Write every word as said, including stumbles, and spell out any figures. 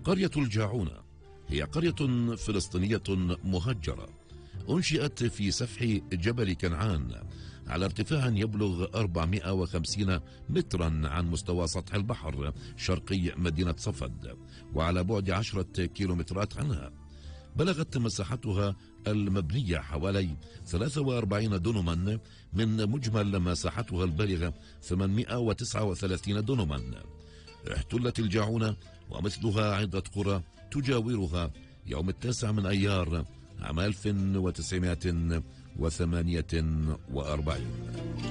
قرية الجاعونة هي قرية فلسطينية مهجرة أنشئت في سفح جبل كنعان على ارتفاع يبلغ أربعمائة وخمسين مترا عن مستوى سطح البحر شرقي مدينة صفد، وعلى بعد عشرة كيلومترات عنها. بلغت مساحتها المبنية حوالي ثلاثة وأربعين دونما من مجمل مساحتها البالغة ثمانمائة وتسعة وثلاثين دونما. احتلت الجاعونة ومثلها عدة قرى تجاورها يوم التاسع من أيار عام ألف وتسعمائة وثمانية وأربعين.